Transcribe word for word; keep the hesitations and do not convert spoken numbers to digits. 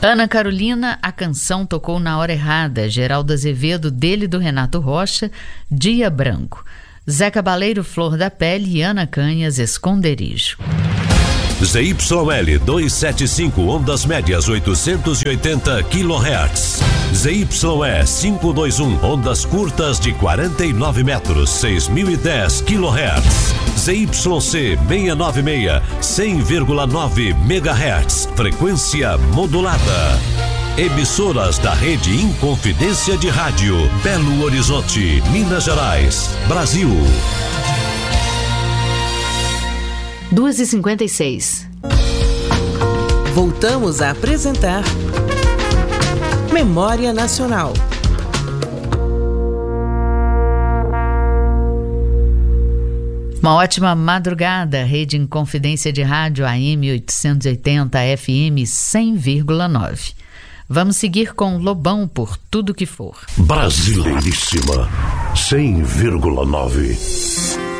Ana Carolina, a canção tocou na hora errada. Geraldo Azevedo, dele e do Renato Rocha, Dia Branco. Zé Cabaleiro, Flor da Pele, e Ana Canhas, Esconderijo. Z Y L duzentos e setenta e cinco, ondas médias oitocentos e oitenta quilohertz. Z Y E quinhentos e vinte e um, ondas curtas de quarenta e nove metros, seis mil e dez quilohertz. Z Y C seiscentos e noventa e seis, cem vírgula nove megahertz, frequência modulada. Emissoras da rede Inconfidência de Rádio, Belo Horizonte, Minas Gerais, Brasil. duas e cinquenta e seis. Voltamos a apresentar Memória Nacional. Uma ótima madrugada, Rede Inconfidência de Rádio A M oitocentos e oitenta, F M cem vírgula nove. Vamos seguir com Lobão por Tudo Que For. Brasileiríssima cem vírgula nove.